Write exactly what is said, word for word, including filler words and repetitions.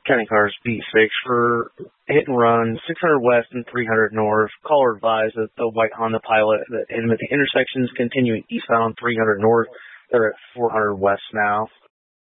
County Cars B six for hit and run, six hundred west and three hundred north. Caller advised that the white Honda Pilot that in at the intersections continuing eastbound three hundred north. They're at four hundred west now.